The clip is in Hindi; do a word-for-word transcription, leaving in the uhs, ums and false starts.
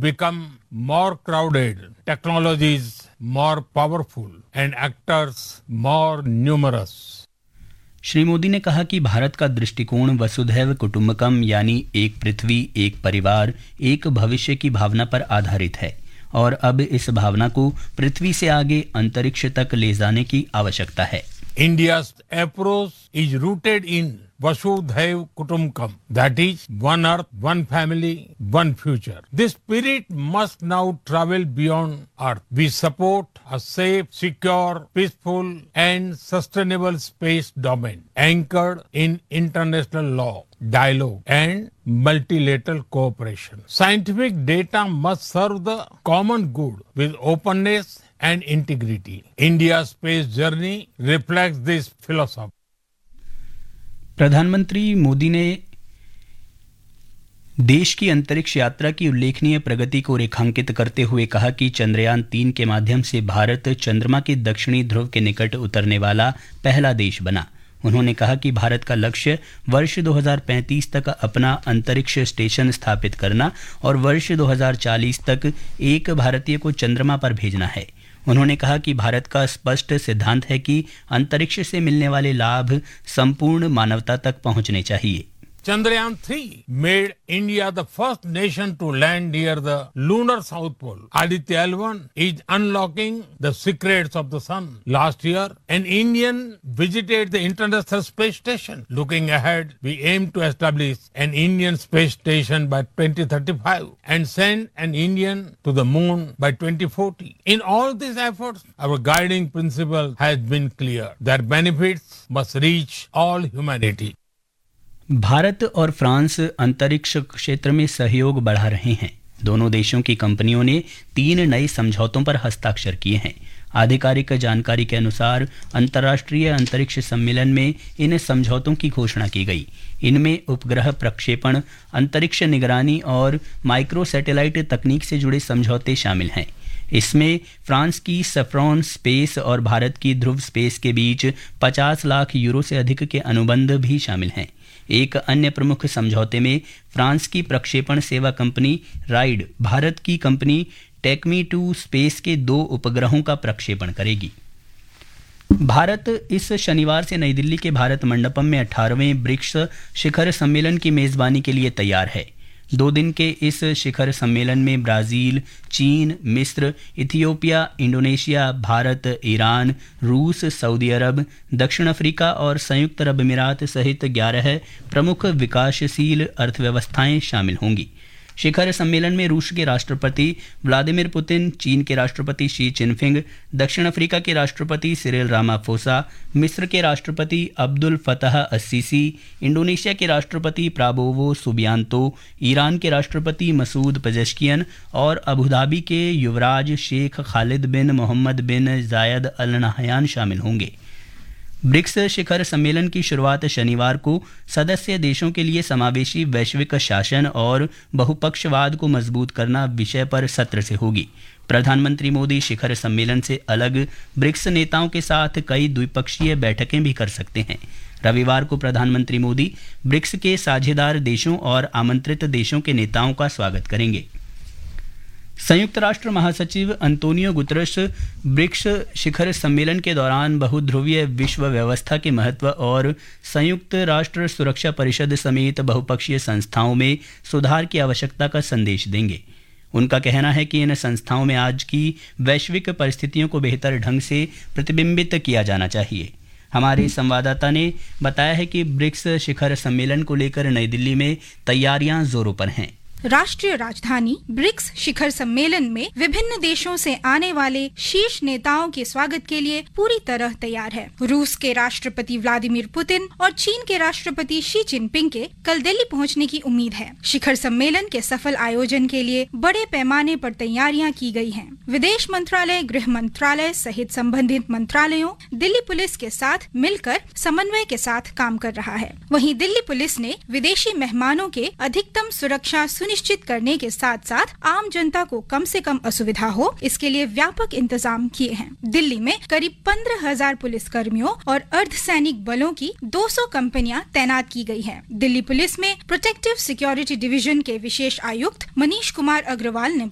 become more crowded, technologies more powerful, and actors more numerous. Shri Modi ने कहा कि भारत का दृष्टिकोण वसुधैव कुटुंबकम यानी एक पृथ्वी, एक परिवार, एक भविष्य की भावना पर आधारित है और अब इस भावना को पृथ्वी से आगे अंतरिक्ष तक ले जाने की आवश्यकता है. India's approach is rooted in Vasudhaiv Kutumbakam, that is, one earth, one family, one future. This spirit must now travel beyond earth. We support a safe, secure, peaceful and sustainable space domain anchored in international law, dialogue and multilateral cooperation. Scientific data must serve the common good with openness and integrity. India's space journey reflects this philosophy. प्रधानमंत्री मोदी ने देश की अंतरिक्ष यात्रा की उल्लेखनीय प्रगति को रेखांकित करते हुए कहा कि चंद्रयान तीन के माध्यम से भारत चंद्रमा के दक्षिणी ध्रुव के निकट उतरने वाला पहला देश बना. उन्होंने कहा कि भारत का लक्ष्य वर्ष दो हज़ार पैंतीस तक अपना अंतरिक्ष स्टेशन स्थापित करना और वर्ष दो हज़ार चालीस तक एक भारतीय को चंद्रमा पर भेजना है. उन्होंने कहा कि भारत का स्पष्ट सिद्धांत है कि अंतरिक्ष से मिलने वाले लाभ संपूर्ण मानवता तक पहुंचने चाहिए. Chandrayaan three made India the first nation to land near the lunar south pole. Aditya L one is unlocking the secrets of the sun. Last year, an Indian visited the International Space Station. Looking ahead, we aim to establish an Indian space station by twenty thirty-five and send an Indian to the moon by twenty forty. In all these efforts, our guiding principle has been clear. Their benefits must reach all humanity. Bharat और फ्रांस अंतरिक्ष क्षेत्र में सहयोग बढ़ा रहे हैं. दोनों देशों की कंपनियों ने तीन नए समझौतों पर हस्ताक्षर किए हैं. आधिकारिक जानकारी के अनुसार अंतर्राष्ट्रीय अंतरिक्ष सम्मेलन में इन समझौतों की घोषणा की गई. इनमें उपग्रह प्रक्षेपण, अंतरिक्ष निगरानी और माइक्रो सैटेलाइट तकनीक से जुड़े समझौते शामिल हैं. इसमें फ्रांस की सफ्रॉन स्पेस और भारत की ध्रुव स्पेस के बीच पचास लाख यूरो से अधिक के अनुबंध भी शामिल हैं. एक अन्य प्रमुख समझौते में फ्रांस की प्रक्षेपण सेवा कंपनी राइड भारत की कंपनी टेकमी टू स्पेस के दो उपग्रहों का प्रक्षेपण करेगी. भारत इस शनिवार से नई दिल्ली के भारत मंडपम में अठारहवें ब्रिक्स शिखर सम्मेलन की मेजबानी के लिए तैयार है. दो दिन के इस शिखर सम्मेलन में ब्राजील, चीन, मिस्र, इथियोपिया, इंडोनेशिया, भारत, ईरान, रूस, सऊदी अरब, दक्षिण अफ्रीका और संयुक्त अरब अमीरात सहित ग्यारह प्रमुख विकासशील अर्थव्यवस्थाएं शामिल होंगी. शिखर सम्मेलन में रूस के राष्ट्रपति व्लादिमीर पुतिन, चीन के राष्ट्रपति शी चिनफिंग, दक्षिण अफ्रीका के राष्ट्रपति सिरिल रामाफोसा, मिस्र के राष्ट्रपति अब्दुल फतह अस्सीसी, इंडोनेशिया के राष्ट्रपति प्राबोवो सुबियांतो, ईरान के राष्ट्रपति मसूद पेजेश्कियन और अबुधाबी के युवराज शेख खालिद बिन मोहम्मद बिन जायद अल नहयान शामिल होंगे. ब्रिक्स शिखर सम्मेलन की शुरुआत शनिवार को सदस्य देशों के लिए समावेशी वैश्विक शासन और बहुपक्षवाद को मजबूत करना विषय पर सत्र से होगी. प्रधानमंत्री मोदी शिखर सम्मेलन से अलग ब्रिक्स नेताओं के साथ कई द्विपक्षीय बैठकें भी कर सकते हैं. रविवार को प्रधानमंत्री मोदी ब्रिक्स के साझेदार देशों और आमंत्रित देशों के नेताओं का स्वागत करेंगे. संयुक्त राष्ट्र महासचिव अंतोनियो गुतरश ब्रिक्स शिखर सम्मेलन के दौरान बहुध्रुवीय विश्व व्यवस्था के महत्व और संयुक्त राष्ट्र सुरक्षा परिषद समेत बहुपक्षीय संस्थाओं में सुधार की आवश्यकता का संदेश देंगे. उनका कहना है कि इन संस्थाओं में आज की वैश्विक परिस्थितियों को बेहतर ढंग से प्रतिबिंबित किया जाना चाहिए. हमारे संवाददाता ने बताया है कि ब्रिक्स शिखर सम्मेलन को लेकर नई दिल्ली में तैयारियां जोरों पर हैं. राष्ट्रीय राजधानी ब्रिक्स शिखर सम्मेलन में विभिन्न देशों से आने वाले शीर्ष नेताओं के स्वागत के लिए पूरी तरह तैयार है. रूस के राष्ट्रपति व्लादिमीर पुतिन और चीन के राष्ट्रपति शी जिनपिंग के कल दिल्ली पहुंचने की उम्मीद है. शिखर सम्मेलन के सफल आयोजन के लिए बड़े पैमाने पर तैयारियां की गई हैं. विदेश मंत्रालय, गृह मंत्रालय सहित संबंधित मंत्रालयों दिल्ली पुलिस के साथ मिलकर समन्वय के साथ काम कर रहा है. वहीं दिल्ली पुलिस ने विदेशी मेहमानों के अधिकतम सुरक्षा निश्चित करने के साथ साथ आम जनता को कम से कम असुविधा हो, इसके लिए व्यापक इंतजाम किए हैं. दिल्ली में करीब पंद्रह हजार पुलिस कर्मियों और अर्धसैनिक बलों की दो सौ कंपनियां तैनात की गई हैं. दिल्ली पुलिस में प्रोटेक्टिव सिक्योरिटी डिवीजन के विशेष आयुक्त मनीष कुमार अग्रवाल ने